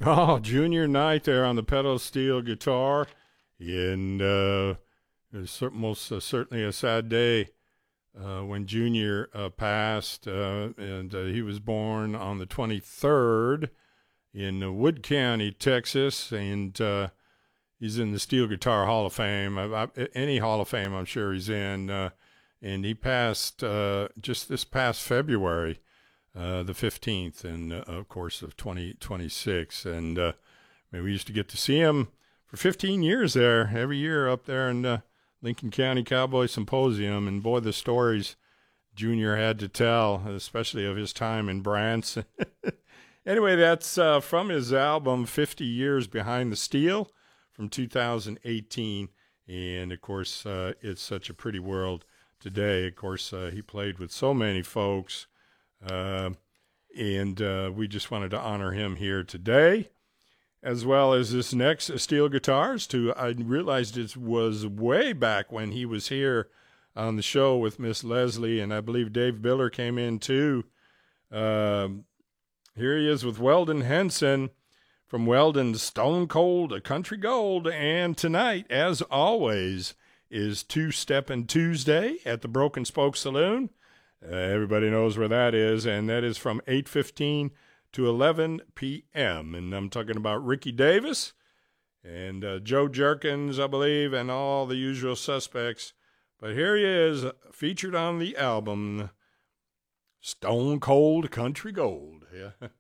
Oh, Junior Knight there on the pedal steel guitar. And it's most certainly a sad day when Junior passed. And he was born on the 23rd in Wood County, Texas. And he's in the Steel Guitar Hall of Fame. Any Hall of Fame, I'm sure he's in. And he passed just this past February. The 15th, and of course, of 2026. And we used to get to see him for 15 years there, every year up there in Lincoln County Cowboy Symposium. And boy, the stories Junior had to tell, especially of his time in Branson. Anyway, that's from his album 50 Years Behind the Steel from 2018. And of course, it's such a pretty world today. Of course, he played with so many folks. And we just wanted to honor him here today, as well as this next steel guitars. I realized it was way back when he was here on the show with Miss Leslie, and I believe Dave Biller came in too. Here he is with Weldon Henson from Weldon's Stone Cold Country Gold, and tonight, as always, is Two-Steppin' Tuesday at the Broken Spoke Saloon. Everybody knows where that is, and that is from 8:15 to 11 p.m. And I'm talking about Ricky Davis and Joe Jerkins, I believe, and all the usual suspects. But here he is, featured on the album Stone Cold Country Gold. Yeah.